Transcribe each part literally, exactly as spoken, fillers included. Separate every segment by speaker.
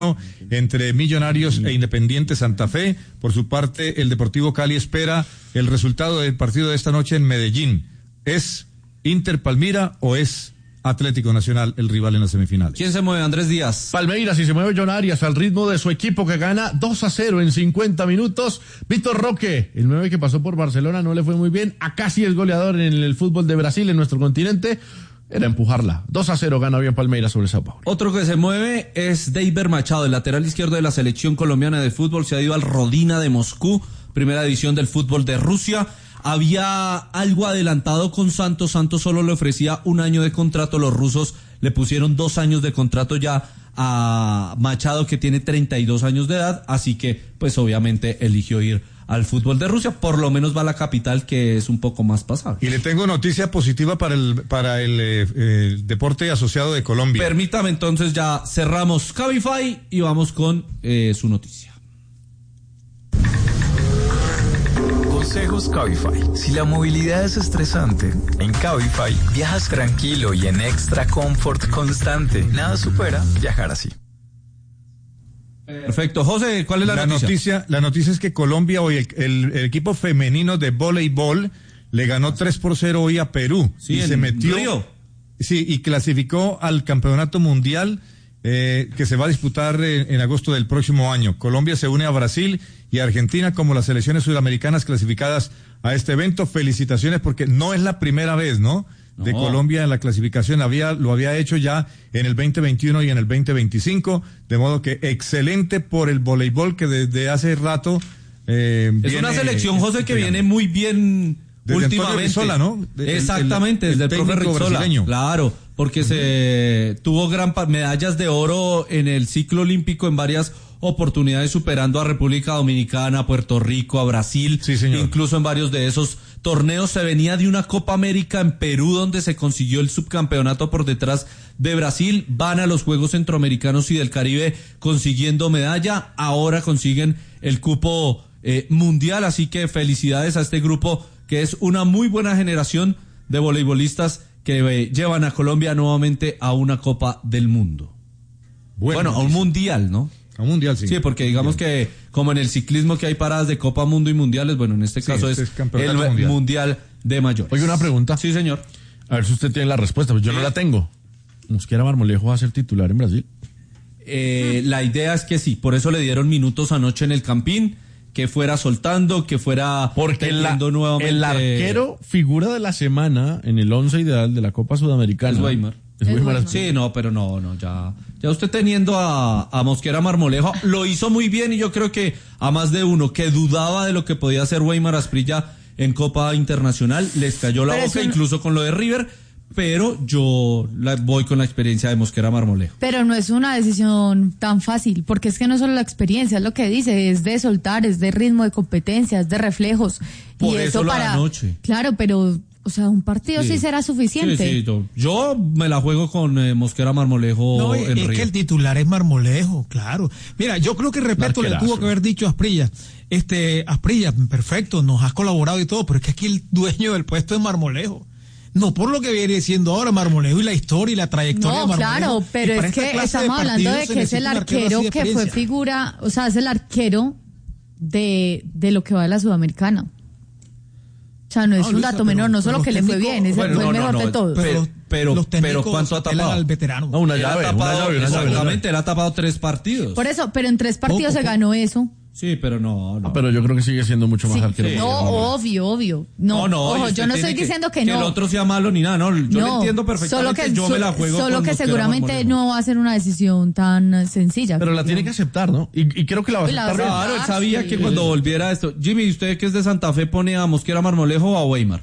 Speaker 1: entre Millonarios e Independiente Santa Fe. Por su parte, el Deportivo Cali espera el resultado del partido de esta noche en Medellín. ¿Es Inter Palmira o es Atlético Nacional el rival en las semifinales?
Speaker 2: ¿Quién se mueve? Andrés Díaz.
Speaker 3: Palmeiras, y se mueve John Arias al ritmo de su equipo que gana dos a cero en cincuenta minutos. Víctor Roque, el nueve que pasó por Barcelona, no le fue muy bien. Acá sí es goleador en el fútbol de Brasil, en nuestro continente. Era empujarla. dos a cero gana bien Palmeiras sobre Sao Paulo.
Speaker 2: Otro que se mueve es Deiber Machado, el lateral izquierdo de la selección colombiana de fútbol. Se ha ido al Rodina de Moscú, primera división del fútbol de Rusia. Había algo adelantado con Santos. Santos solo le ofrecía un año de contrato. Los rusos le pusieron dos años de contrato ya a Machado, que tiene treinta y dos años de edad. Así que, pues obviamente eligió ir al fútbol de Rusia. Por lo menos va a la capital, que es un poco más pasable.
Speaker 1: Y le tengo noticia positiva para el para el, eh, el deporte asociado de Colombia.
Speaker 2: Permítame, entonces ya cerramos Cabify y vamos con eh, su noticia.
Speaker 4: Consejos Cabify. Si la movilidad es estresante, en Cabify viajas tranquilo y en extra comfort constante. Nada supera viajar así.
Speaker 2: Perfecto. José, ¿cuál es la,
Speaker 1: la
Speaker 2: noticia?
Speaker 1: noticia? La noticia es que Colombia hoy, el, el, el equipo femenino de voleibol le ganó tres por cero hoy a Perú.
Speaker 2: Sí,
Speaker 1: y se metió.
Speaker 2: Río.
Speaker 1: Sí, y clasificó al campeonato mundial eh, que se va a disputar en, en agosto del próximo año. Colombia se une a Brasil y a Argentina como las selecciones sudamericanas clasificadas a este evento. Felicitaciones, porque no es la primera vez, ¿no?, de
Speaker 2: No.
Speaker 1: Colombia en la clasificación. Había, lo había hecho ya en el veinte veintiuno y en el veinte veinticinco, de modo que excelente por el voleibol, que desde hace rato eh,
Speaker 2: Es
Speaker 1: viene,
Speaker 2: una selección, José, que
Speaker 1: eh,
Speaker 2: viene muy bien
Speaker 1: desde
Speaker 2: últimamente.
Speaker 1: Rizzola, ¿no? De,
Speaker 2: Exactamente,
Speaker 1: el, el,
Speaker 2: desde el,
Speaker 1: el
Speaker 2: profe
Speaker 1: técnico
Speaker 2: Rizzola.
Speaker 1: brasileño.
Speaker 2: Claro, porque uh-huh. se tuvo gran pa- medallas de oro en el ciclo olímpico en varias oportunidades, superando a República Dominicana, a Puerto Rico, a Brasil.
Speaker 1: Sí, señor.
Speaker 2: Incluso en varios de esos torneos. Se venía de una Copa América en Perú, donde se consiguió el subcampeonato por detrás de Brasil. Van a los Juegos Centroamericanos y del Caribe consiguiendo medalla. Ahora consiguen el cupo eh, mundial. Así que felicidades a este grupo, que es una muy buena generación de voleibolistas que eh, llevan a Colombia nuevamente a una Copa del Mundo.
Speaker 1: Bueno,
Speaker 2: bueno, a un mundial, ¿no?
Speaker 1: A un mundial, sí.
Speaker 2: Sí, porque digamos que como en el ciclismo que hay paradas de Copa Mundo y mundiales, bueno, en este
Speaker 1: Sí,
Speaker 2: caso
Speaker 1: este
Speaker 2: es,
Speaker 1: es campeonato
Speaker 2: el mundial.
Speaker 1: mundial.
Speaker 2: de mayores.
Speaker 3: Oye, una pregunta.
Speaker 2: Sí, señor.
Speaker 3: A ver si usted tiene la respuesta, pues yo no la tengo. ¿Mosquera Marmolejo va a ser titular en Brasil?
Speaker 2: Eh, la idea es que sí, por eso le dieron minutos anoche en el Campín, que fuera soltando, que fuera
Speaker 3: Porque la,
Speaker 2: nuevamente...
Speaker 3: el arquero figura de la semana en el once ideal de la Copa Sudamericana.
Speaker 2: Es Weimar.
Speaker 3: Es Weimar.
Speaker 2: Sí, no, pero no, no, ya, ya usted teniendo a, a Mosquera Marmolejo, lo hizo muy bien, y yo creo que a más de uno que dudaba de lo que podía hacer Weimar Asprilla en Copa Internacional, les cayó la
Speaker 5: pero
Speaker 2: boca,
Speaker 5: no...
Speaker 2: incluso con lo de River, pero yo la, voy con la experiencia de Mosquera Marmolejo.
Speaker 5: Pero no es una decisión tan fácil, porque es que no solo la experiencia, es lo que dice, es de soltar, es de ritmo, de competencia, es de reflejos.
Speaker 2: Por
Speaker 5: y
Speaker 2: eso
Speaker 5: eso
Speaker 2: lo
Speaker 5: para...
Speaker 2: anoche.
Speaker 5: Claro, pero... O sea, un partido sí, sí será suficiente.
Speaker 2: Sí, sí, yo, yo me la juego con eh, Mosquera Marmolejo.
Speaker 6: No,
Speaker 2: en
Speaker 6: es
Speaker 2: Río.
Speaker 6: que el titular es Marmolejo, claro. Mira, yo creo que respeto le tuvo que haber dicho a Asprilla. Este, Asprilla, perfecto, nos has colaborado y todo, pero es que aquí el dueño del puesto es Marmolejo. No por lo que viene siendo ahora Marmolejo y la historia y la trayectoria
Speaker 5: No,
Speaker 6: de Marmolejo.
Speaker 5: claro, pero es que estamos hablando de que es el arquero que fue figura, o sea, es el arquero de, de lo que va de la Sudamericana. O sea, no es no, un Luisa, dato menor, no solo que le fue bien, es
Speaker 2: bueno,
Speaker 5: fue
Speaker 2: no,
Speaker 5: el mejor
Speaker 2: no, no,
Speaker 5: de todos.
Speaker 2: Pero, pero, pero ¿cuánto ha tapado?
Speaker 6: Al veterano.
Speaker 3: No, una
Speaker 2: él
Speaker 3: llave,
Speaker 2: ha tapado,
Speaker 3: una llave, una llave.
Speaker 2: exactamente, él ha tapado tres partidos.
Speaker 5: Por eso, pero en tres partidos
Speaker 6: Poco,
Speaker 5: se ganó eso.
Speaker 2: Sí, pero no, no.
Speaker 3: Ah, pero yo creo que sigue siendo mucho más
Speaker 5: Sí,
Speaker 3: arquero.
Speaker 5: sí. No, obvio, obvio. No,
Speaker 2: no, no
Speaker 5: ojo,
Speaker 2: yo
Speaker 5: no estoy
Speaker 2: que,
Speaker 5: diciendo que,
Speaker 2: que
Speaker 5: no.
Speaker 2: Que el otro sea malo ni nada, no. Yo
Speaker 5: no,
Speaker 2: lo entiendo perfectamente,
Speaker 5: solo que,
Speaker 2: yo me la juego
Speaker 5: Solo
Speaker 2: con
Speaker 5: que
Speaker 2: Mosquera
Speaker 5: seguramente
Speaker 2: Marmolejo.
Speaker 5: no va a ser una decisión tan sencilla.
Speaker 3: Pero la tiene que aceptar, ¿no? Y, y creo que la va a
Speaker 5: Pues la
Speaker 3: aceptar.
Speaker 5: va a
Speaker 2: Claro, él
Speaker 5: aceptar,
Speaker 2: sabía
Speaker 5: sí.
Speaker 2: que cuando volviera esto. Jimmy, ¿usted que es de Santa Fe pone a Mosquera Marmolejo o a Weimar?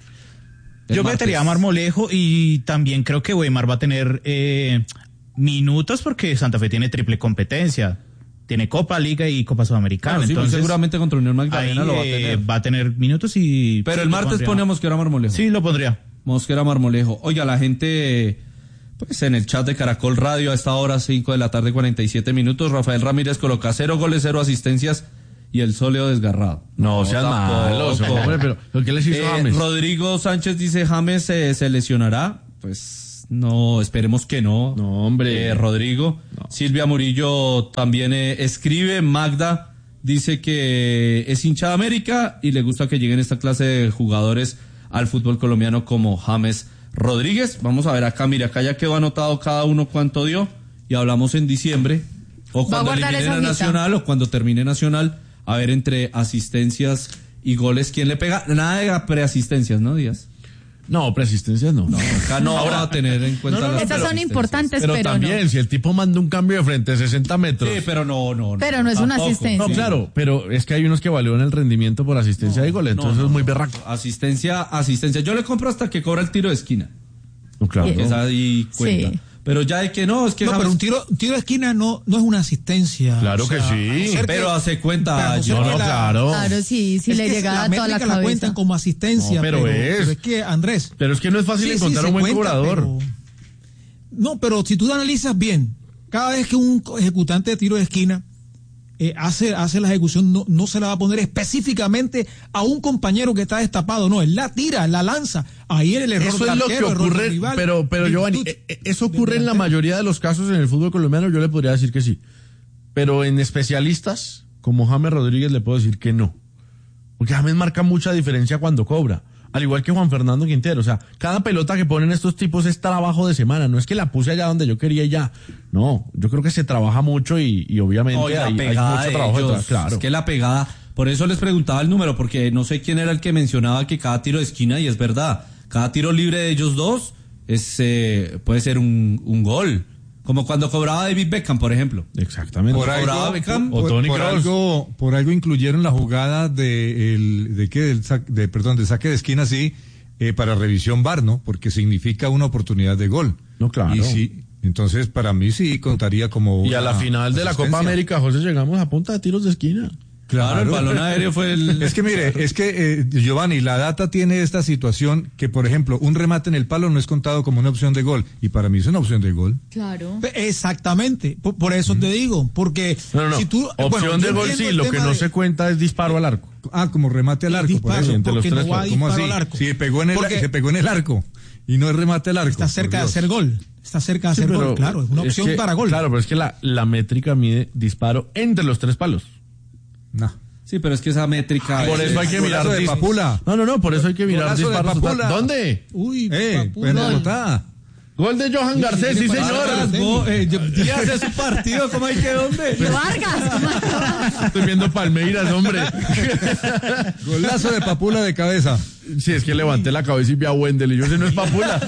Speaker 7: Yo metería a Marmolejo, y también creo que Weimar va a tener eh, minutos, porque Santa Fe tiene triple competencia. Tiene Copa, Liga y Copa Sudamericana.
Speaker 2: Claro, sí,
Speaker 7: entonces,
Speaker 2: seguramente contra Unión Magdalena
Speaker 7: ahí,
Speaker 2: lo va a
Speaker 7: eh,
Speaker 2: tener.
Speaker 7: va a tener minutos y...
Speaker 2: Pero
Speaker 7: sí,
Speaker 2: el martes
Speaker 7: pondría.
Speaker 2: pone a Mosquera Marmolejo.
Speaker 7: Sí, lo pondría.
Speaker 2: Mosquera Marmolejo. Oiga, la gente, pues en el chat de Caracol Radio a esta hora, cinco de la tarde, cuarenta y siete minutos, Rafael Ramírez coloca cero goles, cero asistencias y el sóleo desgarrado.
Speaker 3: No, sean malos, hombre, pero ¿qué les hizo
Speaker 2: eh,
Speaker 3: James?
Speaker 2: Rodrigo Sánchez dice, James eh, se lesionará. Pues No, esperemos que no.
Speaker 3: No, hombre.
Speaker 2: Eh, Rodrigo. No. Silvia Murillo también eh, escribe. Magda dice que es hincha de América y le gusta que lleguen esta clase de jugadores al fútbol colombiano como James Rodríguez. Vamos a ver acá, mira, acá ya quedó anotado cada uno cuánto dio y hablamos en diciembre o cuando eliminen a Nacional o cuando termine Nacional, a ver entre asistencias y goles quién le pega. Nada de preasistencias, ¿no, Díaz?
Speaker 3: No, preasistencias no.
Speaker 2: No, acá no va a tener en cuenta
Speaker 5: no, no,
Speaker 2: las
Speaker 5: esas son importantes,
Speaker 3: pero,
Speaker 5: pero
Speaker 3: también,
Speaker 5: no.
Speaker 3: si el tipo manda un cambio de frente de sesenta metros.
Speaker 2: Sí, pero no, no, no.
Speaker 5: Pero no es una asistencia.
Speaker 3: No, claro, pero es que hay unos que evalúan el rendimiento por asistencia
Speaker 2: no,
Speaker 3: y gol, entonces
Speaker 2: no, no,
Speaker 3: es muy
Speaker 2: no.
Speaker 3: berraco.
Speaker 2: Asistencia, asistencia. Yo le compro hasta que cobra el tiro de esquina.
Speaker 3: No, claro.
Speaker 2: Que esa ahí cuenta.
Speaker 5: Sí.
Speaker 2: Pero ya hay que no, es que
Speaker 6: no,
Speaker 2: James...
Speaker 6: pero un tiro, un tiro de esquina no, no es una asistencia.
Speaker 3: Claro
Speaker 6: o sea,
Speaker 3: que sí.
Speaker 2: Pero hace cuenta.
Speaker 3: No, no,
Speaker 6: la,
Speaker 3: claro.
Speaker 5: Claro, sí, sí
Speaker 6: es
Speaker 5: le
Speaker 6: que
Speaker 5: llega
Speaker 6: la
Speaker 5: a toda la
Speaker 6: métrica
Speaker 5: cabeza.
Speaker 6: la cuentan como asistencia.
Speaker 3: No, pero
Speaker 6: pero,
Speaker 3: es.
Speaker 6: pero es que, Andrés.
Speaker 3: Pero es que no es fácil
Speaker 6: sí,
Speaker 3: encontrar
Speaker 6: sí,
Speaker 3: un buen
Speaker 6: cuenta,
Speaker 3: cobrador.
Speaker 6: Pero, no, pero si tú analizas bien, cada vez que un ejecutante de tiro de esquina eh, hace, hace la ejecución, no, no se la va a poner específicamente a un compañero que está destapado, no, él la tira, la lanza. Ahí el error
Speaker 3: Eso
Speaker 6: del
Speaker 3: es lo
Speaker 6: arquero,
Speaker 3: que
Speaker 6: error
Speaker 3: ocurre,
Speaker 6: del rival,
Speaker 3: pero, pero Giovanni,
Speaker 6: virtud
Speaker 3: eh, eso ocurre
Speaker 6: del
Speaker 3: en la
Speaker 6: delantero.
Speaker 3: mayoría de los casos en el fútbol colombiano, yo le podría decir que sí. Pero en especialistas, como James Rodríguez, le puedo decir que no. Porque James marca mucha diferencia cuando cobra. Al igual que Juan Fernando Quintero. O sea, cada pelota que ponen estos tipos es trabajo de semana. No es que la puse allá donde yo quería y ya. No, yo creo que se trabaja mucho y, y obviamente
Speaker 2: No, y la
Speaker 3: hay, hay
Speaker 2: pegada
Speaker 3: mucho
Speaker 2: de
Speaker 3: trabajo
Speaker 2: ellos,
Speaker 3: detrás. Claro.
Speaker 2: Es que la pegada, por eso les preguntaba el número, porque no sé quién era el que mencionaba que cada tiro de esquina, y es verdad, cada tiro libre de ellos dos es eh, puede ser un, un gol. Como cuando cobraba David Beckham, por ejemplo.
Speaker 3: Exactamente.
Speaker 1: Por algo,
Speaker 2: cobraba Beckham,
Speaker 1: por,
Speaker 3: o Toni
Speaker 1: por
Speaker 3: Kroos.
Speaker 1: algo, por algo incluyeron la jugada de el, de qué, del sac- de perdón, de saque de esquina, sí, eh, para revisión V A R, ¿no? Porque significa una oportunidad de gol.
Speaker 3: No, claro.
Speaker 1: Y sí, entonces para mí sí contaría como
Speaker 3: Y a la
Speaker 1: una
Speaker 3: final de la Copa
Speaker 1: asistencia.
Speaker 3: América, José, llegamos a punta de tiros de esquina.
Speaker 2: Claro, el balón aéreo fue el...
Speaker 1: Es que mire, es que eh, Giovanni, la data tiene esta situación que, por ejemplo, un remate en el palo no es contado como una opción de gol, y para mí es una opción de gol.
Speaker 5: Claro.
Speaker 6: Exactamente, por, por eso te digo, porque
Speaker 3: No, no, no.
Speaker 6: si tú...
Speaker 3: Opción
Speaker 6: bueno,
Speaker 3: de
Speaker 6: yo
Speaker 3: gol
Speaker 6: entiendo
Speaker 3: sí,
Speaker 6: el
Speaker 3: lo que
Speaker 6: tema
Speaker 3: no
Speaker 6: de-
Speaker 3: se cuenta es disparo al arco.
Speaker 1: Ah, como remate al
Speaker 6: El
Speaker 1: arco, por
Speaker 6: disparo,
Speaker 1: eso.
Speaker 3: entre los
Speaker 6: porque
Speaker 3: tres,
Speaker 6: no va a
Speaker 1: ¿Cómo
Speaker 6: disparo
Speaker 1: así?
Speaker 6: al arco.
Speaker 1: Si pegó en el,
Speaker 6: Porque
Speaker 1: se pegó en el arco y no es remate al arco.
Speaker 6: está cerca de
Speaker 1: por Dios.
Speaker 6: hacer gol, está cerca de
Speaker 3: Sí,
Speaker 6: hacer
Speaker 3: pero
Speaker 6: gol, claro, es una
Speaker 3: es
Speaker 6: opción
Speaker 3: que-
Speaker 6: para gol.
Speaker 3: Claro, pero es que la, la métrica mide disparo entre los tres palos.
Speaker 1: No.
Speaker 2: Sí, pero es que esa métrica...
Speaker 3: Por
Speaker 2: es-
Speaker 3: eso hay que mirar
Speaker 1: Golazo de
Speaker 3: dis-
Speaker 1: Papula.
Speaker 3: No, no, no, por eso hay que mirar
Speaker 1: Golazo de
Speaker 3: disparos.
Speaker 1: Papula.
Speaker 3: total- ¿Dónde?
Speaker 6: Uy,
Speaker 1: Eh,
Speaker 6: papu,
Speaker 1: buena
Speaker 6: gol.
Speaker 1: anotada.
Speaker 3: Gol de Johan Garcés, sí,
Speaker 6: tiene
Speaker 3: señor.
Speaker 6: Vargas,
Speaker 2: Go- eh, yo- Díaz es su partido, ¿cómo hay que dónde?
Speaker 5: ¡De Vargas!
Speaker 3: Estoy viendo Palmeiras, hombre.
Speaker 1: Golazo de Papula de cabeza.
Speaker 3: Sí, es que levanté la cabeza y vi a Wendell y yo sé, no es Papula.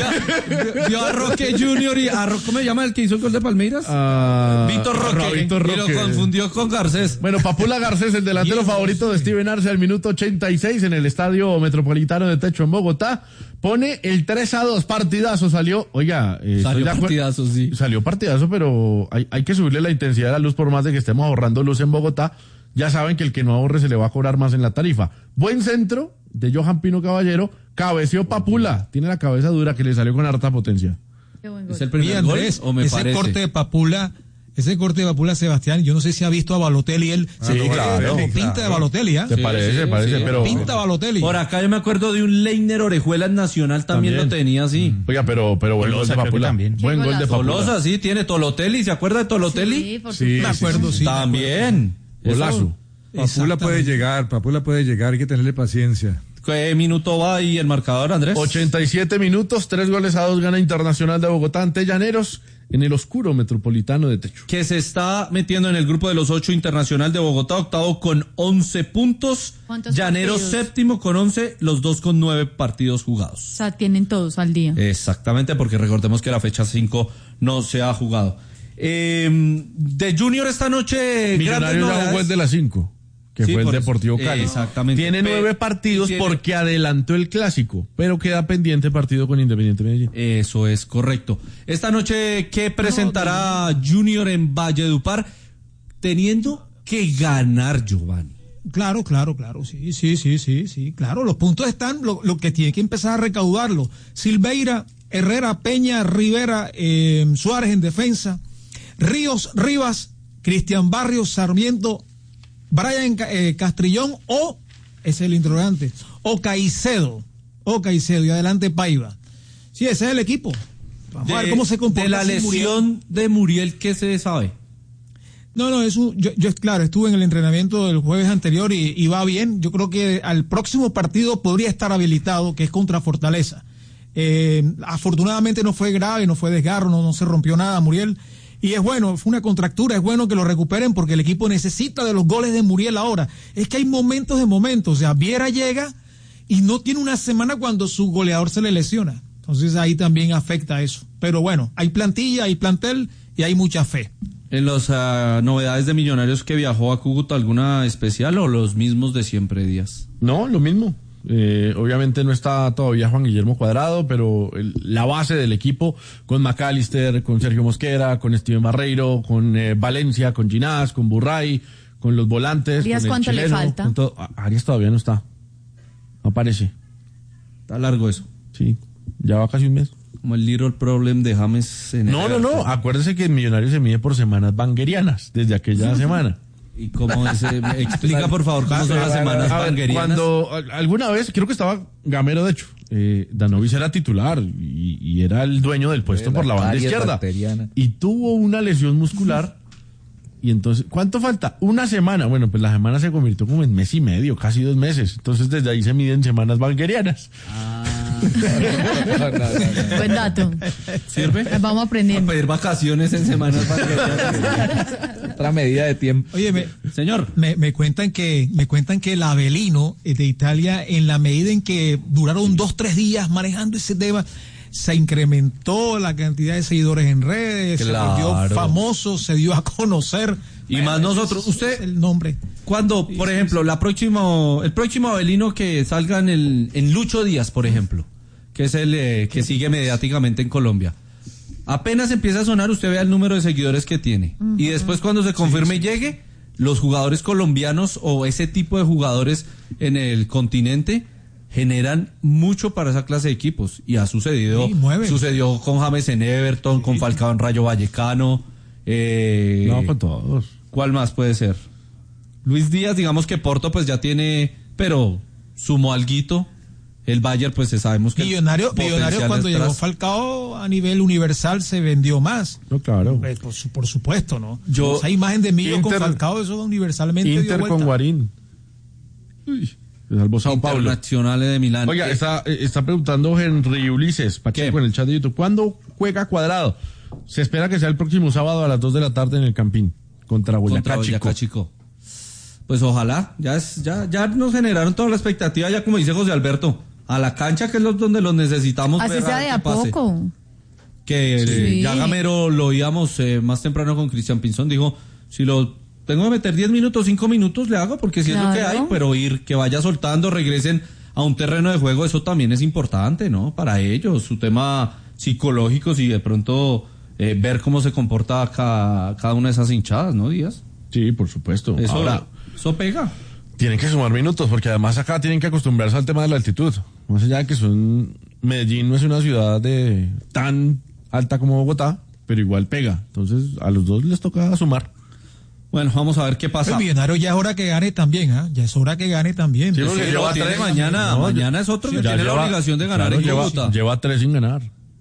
Speaker 2: Vio- Vio a Roque Junior y a Ro- ¿cómo se llama el que hizo el gol de Palmeiras?
Speaker 3: Ah,
Speaker 2: Víctor Roque.
Speaker 3: Víctor
Speaker 2: Y
Speaker 3: Roque.
Speaker 2: lo confundió con Garcés.
Speaker 3: Bueno, Papula Garcés, el delantero favorito de Steven Arce al minuto ochenta y seis en el Estadio Metropolitano de Techo en Bogotá, pone el tres a dos, partidazo, salió, oiga, eh, estoy
Speaker 2: Salió
Speaker 3: de acuer-
Speaker 2: partidazo, sí.
Speaker 3: Salió partidazo, pero hay, hay que subirle la intensidad de la luz por más de que estemos ahorrando luz en Bogotá. Ya saben que el que no ahorre se le va a cobrar más en la tarifa. Buen centro de Johan Pino Caballero, cabeceó Papula, tiene la cabeza dura que le salió con harta potencia.
Speaker 5: Qué buen
Speaker 2: ¿Es
Speaker 5: gol.
Speaker 2: el primer
Speaker 6: Oye,
Speaker 2: gol
Speaker 6: Andrés,
Speaker 2: o me
Speaker 6: ese
Speaker 2: parece?
Speaker 6: corte de Papula, ese corte de Papula Sebastián, yo no sé si ha visto a Balotelli, él
Speaker 3: Sí,
Speaker 6: se
Speaker 3: claro,
Speaker 6: como
Speaker 1: sí,
Speaker 6: pinta
Speaker 1: claro.
Speaker 6: de Balotelli, ¿ah?
Speaker 3: ¿Te
Speaker 2: Sí,
Speaker 3: parece?
Speaker 2: sí,
Speaker 3: ¿Te parece?
Speaker 2: sí.
Speaker 3: Pero,
Speaker 6: Pinta Balotelli.
Speaker 2: Por acá yo me acuerdo de un Leiner Orejuela en Nacional, también,
Speaker 3: También.
Speaker 2: lo tenía así.
Speaker 3: oiga, pero, pero buen gol
Speaker 7: Tolosa
Speaker 3: de
Speaker 7: creo que
Speaker 3: Papula.
Speaker 7: también.
Speaker 3: Buen
Speaker 5: Qué
Speaker 3: gol de
Speaker 5: golazo.
Speaker 3: Papula.
Speaker 2: Tolosa, sí, tiene Tolotelli, ¿se acuerda de Tolotelli?
Speaker 5: Sí, por
Speaker 1: Sí,
Speaker 5: supuesto.
Speaker 6: me acuerdo, sí.
Speaker 2: También.
Speaker 3: Golazo.
Speaker 2: Eso.
Speaker 1: Papula puede llegar, Papula puede llegar, hay que tenerle paciencia.
Speaker 2: ¿Qué minuto va ahí el marcador, Andrés?
Speaker 3: ochenta y siete minutos, tres goles a dos gana Internacional de Bogotá ante Llaneros en el oscuro Metropolitano de Techo.
Speaker 2: Que se está metiendo en el grupo de los ocho Internacional de Bogotá, octavo con once puntos.
Speaker 5: ¿Cuántos
Speaker 2: Llaneros
Speaker 5: partidos?
Speaker 2: séptimo con once, los dos con nueve partidos
Speaker 5: O
Speaker 2: jugados.
Speaker 5: sea, tienen todos al día.
Speaker 2: Exactamente, porque recordemos que la fecha cinco no se ha jugado. Eh, de Junior esta noche, grandes
Speaker 3: Millonarios ya
Speaker 2: novedades.
Speaker 3: jugó el de las cinco, que
Speaker 2: Sí,
Speaker 3: fue el
Speaker 2: por eso.
Speaker 3: Deportivo Cali.
Speaker 2: Exactamente.
Speaker 3: Tiene
Speaker 2: Pe-
Speaker 3: nueve partidos
Speaker 2: tiene-
Speaker 3: porque adelantó el clásico, pero queda pendiente partido con Independiente Medellín.
Speaker 2: Eso es correcto. Esta noche, ¿qué presentará Junior en Valledupar? Teniendo que ganar, Giovanni.
Speaker 6: Claro, claro, claro, sí, sí, sí, sí, sí, claro, los puntos están, lo, lo que tiene que empezar a recaudarlo. Silveira, Herrera, Peña, Rivera, eh, Suárez en defensa, Ríos, Rivas, Cristian Barrios, Sarmiento, Brian eh, Castrillón o, ese es el interrogante, o Caicedo, o Caicedo y adelante Paiva. Sí, ese es el equipo. Vamos de, a ver cómo se comporta.
Speaker 2: De la lesión Muriel. de Muriel, ¿qué se sabe?
Speaker 6: No, no, eso, yo, yo, claro, estuve en el entrenamiento del jueves anterior y, y va bien. Yo creo que al próximo partido podría estar habilitado, que es contra Fortaleza. Eh, afortunadamente no fue grave, no fue desgarro, no, no se rompió nada, Muriel. Y es bueno, fue una contractura, es bueno que lo recuperen porque el equipo necesita de los goles de Muriel ahora. Es que hay momentos de momentos, o sea, Viera llega y no tiene una semana cuando su goleador se le lesiona. Entonces ahí también afecta eso. Pero bueno, hay plantilla, hay plantel y hay mucha fe.
Speaker 2: ¿En las uh, novedades de Millonarios que viajó a Cúcuta alguna especial o los mismos de siempre, Díaz?
Speaker 3: No, lo mismo. Eh, obviamente no está todavía Juan Guillermo Cuadrado, pero el, la base del equipo con McAllister, con Sergio Mosquera, con Steven Barreiro, con eh, Valencia, con Ginás, con Burray, con los volantes.
Speaker 5: ¿Arias
Speaker 3: con el
Speaker 5: cuánto
Speaker 3: chileno,
Speaker 5: le falta?
Speaker 3: todo. Arias todavía no está. No aparece.
Speaker 2: Está largo eso.
Speaker 3: Sí, ya va casi un mes.
Speaker 2: Como el little problem de James en
Speaker 3: No, no, no. Acuérdese que en Millonarios se mide por semanas banguerianas desde aquella semana.
Speaker 2: ¿Y cómo es? Eh, explica, por favor, cómo son las semanas banguerianas.
Speaker 3: Cuando alguna vez, creo que estaba Gamero, de hecho, eh, Danovis era titular y, y era el dueño del puesto por la banda izquierda. Bacteriana. Y tuvo una lesión muscular. Y entonces, ¿cuánto falta? Una semana. Bueno, pues la semana se convirtió como en mes y medio, casi dos meses. Entonces, desde ahí se miden semanas banguerianas.
Speaker 2: Ah.
Speaker 5: Buen dato.
Speaker 2: ¿Sirve?
Speaker 5: Vamos aprendiendo.
Speaker 2: A pedir vacaciones en semanas banguerianas.
Speaker 7: Otra medida de tiempo.
Speaker 6: Oye, me,
Speaker 2: señor,
Speaker 6: me, me cuentan que me cuentan que el Avelino de Italia, en la medida en que duraron dos, tres días manejando ese tema, se incrementó la cantidad de seguidores en redes,
Speaker 2: claro.
Speaker 6: Se volvió famoso, se dio a conocer.
Speaker 2: Y más nosotros, usted,
Speaker 6: el nombre.
Speaker 2: Cuando, por ejemplo, la próximo, el próximo Avelino que salga en, el, en Lucho Díaz, por ejemplo, que es el eh, que sigue mediáticamente en Colombia. Apenas empieza a sonar, usted vea el número de seguidores que tiene. Uh-huh. Y después cuando se confirme y sí, sí. llegue, los jugadores colombianos o ese tipo de jugadores en el continente generan mucho para esa clase de equipos. Y ha sucedido, sí, sucedió con James en Everton, sí. con Falcao en Rayo Vallecano. Eh,
Speaker 3: no, con todos.
Speaker 2: ¿Cuál más puede ser? Luis Díaz, digamos que Porto pues ya tiene, pero sumó alguito. El Bayern, pues sabemos que...
Speaker 6: Millonario, Millonario cuando llegó Falcao a nivel universal se vendió más.
Speaker 3: No, claro.
Speaker 6: Pues, por, por supuesto, ¿no?
Speaker 2: Yo,
Speaker 6: Esa imagen de Millo con Falcao, eso universalmente
Speaker 3: Inter
Speaker 6: dio vuelta.
Speaker 3: Con Guarín. Uy, se salvó Sao Paulo.
Speaker 2: Internacionales de Milán.
Speaker 3: Oiga, está, está preguntando Henry Ulises Pacheco en el chat de YouTube. ¿Cuándo juega Cuadrado? Se espera que sea el próximo sábado a las dos de la tarde en el Campín. Contra Boyacá,
Speaker 2: contra Boyacá Chico. Pues ojalá. Ya, es, ya, ya nos generaron toda la expectativa, ya como dice José Alberto. A la cancha, que es donde los necesitamos.
Speaker 5: Así sea de a poco.
Speaker 2: Que
Speaker 5: sí.
Speaker 2: ya Gamero lo oíamos eh, más temprano con Cristian Pinzón. Dijo, si lo tengo que meter diez minutos, cinco minutos, le hago, porque si claro. es lo que hay, pero ir, que vaya soltando, regresen a un terreno de juego, eso también es importante, ¿no? Para ellos, su tema psicológico, si de pronto eh, ver cómo se comporta cada, cada una de esas hinchadas, ¿no, Díaz?
Speaker 3: Sí, por supuesto.
Speaker 2: Eso,
Speaker 3: Ahora,
Speaker 2: eso pega.
Speaker 3: Tienen que sumar minutos, porque además acá tienen que acostumbrarse al tema de la altitud. Más allá de que son, Medellín no es una ciudad de tan alta como Bogotá, pero igual pega. Entonces, a los dos les toca sumar.
Speaker 2: Bueno, vamos a ver qué pasa.
Speaker 6: El Millonario ya es hora que gane también, ¿ah? ¿eh? Ya es hora que gane también.
Speaker 2: Sí, sí, lleva tres mañana, no, mañana es otro sí, que tiene lleva, la obligación de ganar
Speaker 3: claro,
Speaker 2: en
Speaker 3: lleva,
Speaker 2: Bogotá.
Speaker 3: Lleva tres sin ganar.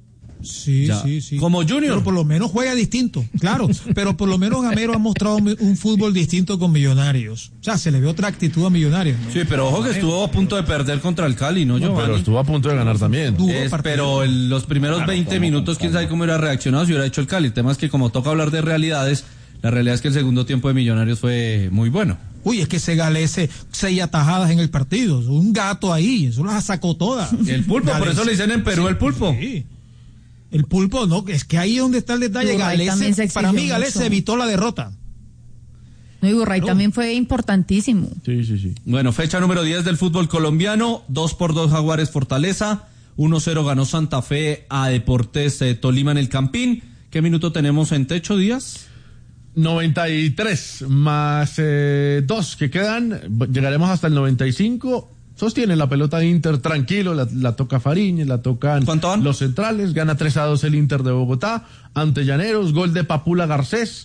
Speaker 6: Sí, ya. sí, sí.
Speaker 2: Como Junior.
Speaker 6: Pero por lo menos juega distinto, claro. Pero por lo menos Gamero ha mostrado un fútbol distinto con Millonarios. O sea, se le ve otra actitud a Millonarios, ¿no?
Speaker 2: Sí, pero ojo que estuvo a punto de perder contra el Cali, ¿no, Giovanni?
Speaker 3: Pero estuvo a punto de ganar también.
Speaker 2: Es, pero en los primeros claro, veinte minutos, quién sabe cómo hubiera reaccionado si hubiera hecho el Cali. El tema es que como toca hablar de realidades, la realidad es que el segundo tiempo de Millonarios fue muy bueno.
Speaker 6: Uy, es que se galece seis atajadas en el partido. Un gato ahí, eso las sacó todas.
Speaker 2: El pulpo, Galece. Por eso le dicen en Perú sí, el pulpo.
Speaker 6: Sí. El pulpo, no, es que ahí es donde está el detalle. Galese, para mí Galese evitó la derrota.
Speaker 5: No, y Burray no. también fue importantísimo.
Speaker 3: Sí, sí, sí.
Speaker 2: Bueno, fecha número diez del fútbol colombiano, dos por dos Jaguares Fortaleza, uno cero ganó Santa Fe a Deportes eh, Tolima en el Campín. ¿Qué minuto tenemos en techo, Díaz?
Speaker 3: noventa y tres más eh, dos que quedan, llegaremos hasta el noventa y cinco. Sostiene la pelota de Inter tranquilo, la, la toca Fariñez, la tocan los centrales, gana tres a dos el Inter de Bogotá ante Llaneros, gol de Papula Garcés,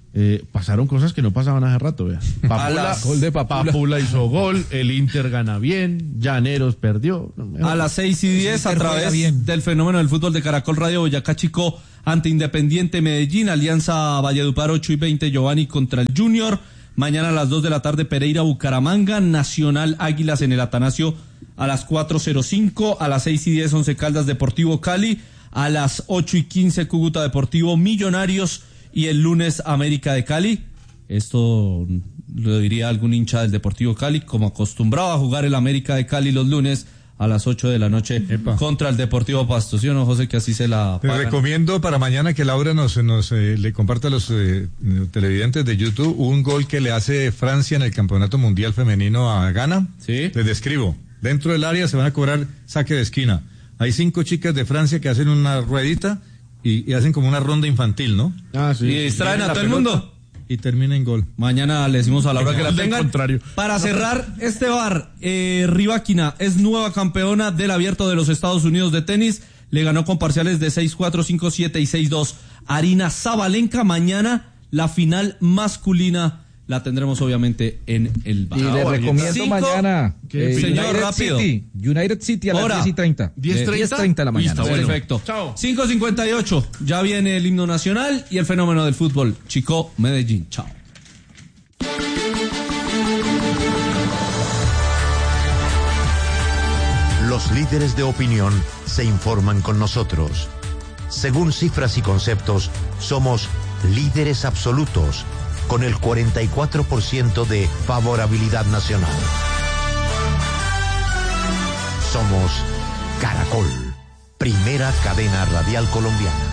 Speaker 3: Eh, pasaron cosas que no pasaban hace rato, vea. Papula,
Speaker 2: gol de
Speaker 3: Papula. Papula hizo gol, el Inter gana bien, Llaneros perdió.
Speaker 2: A las seis y diez, a través del fenómeno del fútbol de Caracol Radio, Boyacá Chico ante Independiente Medellín, Alianza Valledupar ocho y veinte, Giovanni contra el Junior. Mañana a las dos de la tarde, Pereira Bucaramanga, Nacional Águilas en el Atanasio a las cuatro cero cinco, a las seis y diez, Once Caldas Deportivo Cali, a las ocho y quince, Cúcuta Deportivo Millonarios, y el lunes América de Cali. Esto lo diría algún hincha del Deportivo Cali, como acostumbraba a jugar el América de Cali los lunes a las ocho de la noche. Epa. Contra el Deportivo Pasto. ¿Sí o no, José, que así se la pagan?
Speaker 1: Te recomiendo para mañana que Laura nos, nos eh, le comparta a los eh, televidentes de YouTube un gol que le hace Francia en el Campeonato Mundial Femenino a Ghana.
Speaker 2: Sí.
Speaker 1: Les describo. Dentro del área se van a cobrar saque de esquina. Hay cinco chicas de Francia que hacen una ruedita y, y hacen como una ronda infantil, ¿no?
Speaker 2: Ah, sí. Y distraen a todo el mundo.
Speaker 1: Y termina en gol.
Speaker 2: Mañana le decimos a Laura que la tengan.
Speaker 3: Contrario.
Speaker 2: Para cerrar este bar, eh, Riváquina es nueva campeona del Abierto de los Estados Unidos de tenis. Le ganó con parciales de seis cuatro, cinco siete y seis dos. Arina Zabalenka, mañana la final masculina la tendremos obviamente en el bar.
Speaker 8: Y le recomiendo Cinco, mañana.
Speaker 2: Eh, señor,
Speaker 8: United
Speaker 2: rápido.
Speaker 8: City, United City a las
Speaker 2: Hora.
Speaker 8: diez y treinta.
Speaker 3: diez treinta
Speaker 8: de la mañana.
Speaker 2: Listo, perfecto. Chao. cinco cincuenta y ocho. Ya viene el himno nacional y el fenómeno del fútbol. Chico, Medellín. Chao.
Speaker 9: Los líderes de opinión se informan con nosotros. Según cifras y conceptos, somos líderes absolutos, con el cuarenta y cuatro por ciento de favorabilidad nacional. Somos Caracol, primera cadena radial colombiana.